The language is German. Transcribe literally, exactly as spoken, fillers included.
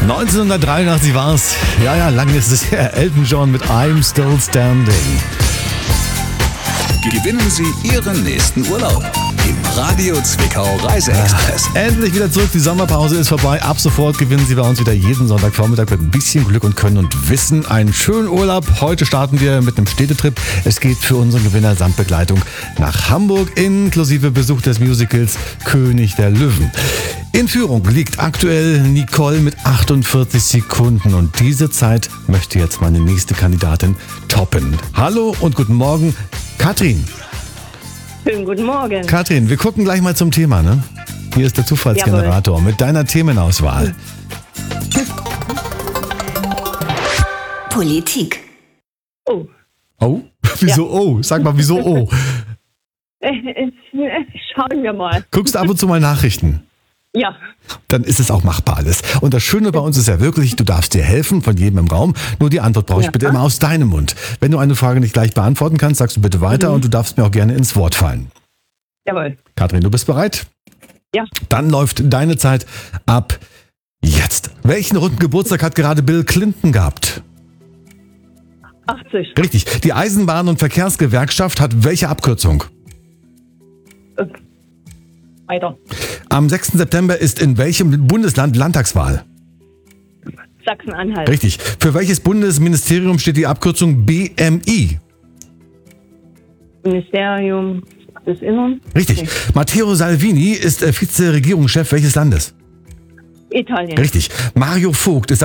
neunzehnhundertdreiundachtzig war es. Ja, ja, lange ist es her. Elton John mit I'm Still Standing. Gewinnen Sie Ihren nächsten Urlaub im Radio Zwickau Reiseexpress. Ja, endlich wieder zurück. Die Sommerpause ist vorbei. Ab sofort gewinnen Sie bei uns wieder jeden Sonntagvormittag mit ein bisschen Glück und Können und Wissen einen schönen Urlaub. Heute starten wir mit einem Städtetrip. Es geht für unseren Gewinner samt Begleitung nach Hamburg inklusive Besuch des Musicals König der Löwen. In Führung liegt aktuell Nicole mit achtundvierzig Sekunden und diese Zeit möchte jetzt meine nächste Kandidatin toppen. Hallo und guten Morgen, Katrin. Schönen guten Morgen. Katrin, wir gucken gleich mal zum Thema, ne? Hier ist der Zufallsgenerator Jawohl. Mit deiner Themenauswahl. Politik. Oh. Oh? Wieso ja. Oh? Sag mal, wieso oh? Schauen wir mal. Guckst du ab und zu mal Nachrichten? Ja. Dann ist es auch machbar alles. Und das Schöne bei uns ist ja wirklich, du darfst dir helfen von jedem im Raum. Nur die Antwort brauche ich ja. bitte immer aus deinem Mund. Wenn du eine Frage nicht gleich beantworten kannst, sagst du bitte weiter mhm. und du darfst mir auch gerne ins Wort fallen. Jawohl. Katrin, du bist bereit? Ja. Dann läuft deine Zeit ab jetzt. Welchen runden Geburtstag hat gerade Bill Clinton gehabt? achtzig. Richtig. Die Eisenbahn- und Verkehrsgewerkschaft hat welche Abkürzung? Äh, weiter. Am sechsten September ist in welchem Bundesland Landtagswahl? Sachsen-Anhalt. Richtig. Für welches Bundesministerium steht die Abkürzung B M I? Ministerium des Innern. Richtig. Okay. Matteo Salvini ist Vize-Regierungschef welches Landes? Italien. Richtig. Mario Vogt ist